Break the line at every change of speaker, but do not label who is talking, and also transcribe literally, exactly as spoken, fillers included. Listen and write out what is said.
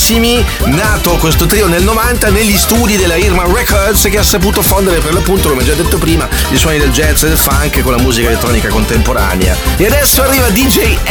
bravissimi, nato questo trio nel novanta negli studi della Irma Records, che ha saputo fondere per l'appunto, come già detto prima, i suoni del jazz e del funk con la musica elettronica contemporanea. E adesso arriva D J